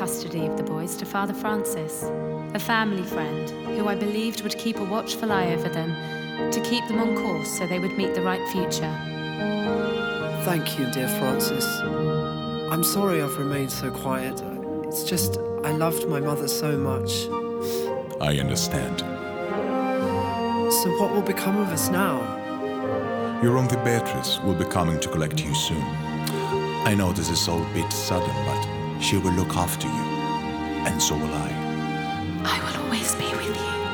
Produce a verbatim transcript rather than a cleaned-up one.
custody of the boys to Father Francis, a family friend who I believed would keep a watchful eye over them, to keep them on course so they would meet the right future. Thank you, dear Francis. I'm sorry I've remained so quiet. It's just, I loved my mother so much. I understand. So what will become of us now? Your Uncle Beatrice will be coming to collect you soon. I know this is all a bit sudden, but she will look after you, and so will I. I will always be with you.